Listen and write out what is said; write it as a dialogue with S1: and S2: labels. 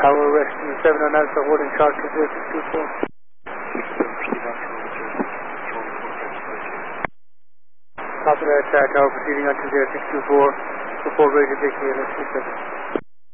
S1: Tower rescue 709, so holding chart 20624. Copy that, Tower proceeding on 20624. Report ready to take the LS 27.